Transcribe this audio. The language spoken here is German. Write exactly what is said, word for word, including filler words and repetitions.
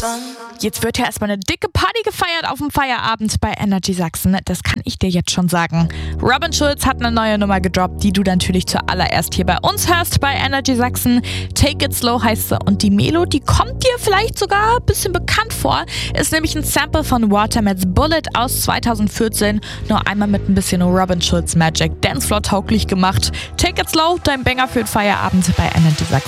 Jetzt wird ja erstmal eine dicke Party gefeiert auf dem Feierabend bei Energy Sachsen. Das kann ich dir jetzt schon sagen. Robin Schulz hat eine neue Nummer gedroppt, die du natürlich zuallererst hier bei uns hörst bei Energy Sachsen. Take It Slow heißt sie und die Melo, die kommt dir vielleicht sogar ein bisschen bekannt vor. Ist nämlich ein Sample von Watermats Bullet aus zweitausendvierzehn. Nur einmal mit ein bisschen Robin Schulz Magic Dancefloor tauglich gemacht. Take It Slow, dein Banger für den Feierabend bei Energy Sachsen.